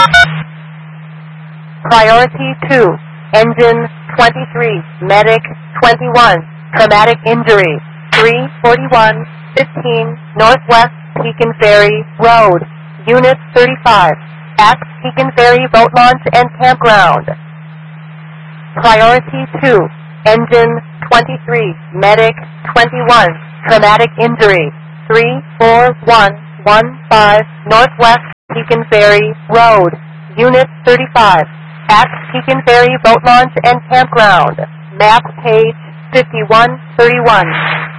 Priority 2, Engine 23, Medic 21, Traumatic Injury, 341, 15, Northwest Pekin Ferry Road, Unit 35, at Pekin Ferry Boat Launch and Campground. Priority 2, Engine 23, Medic 21, Traumatic Injury, 34115, Northwest Pekin Ferry Road, Unit 35, at Pekin Ferry Boat Launch and Campground. Map page 5131.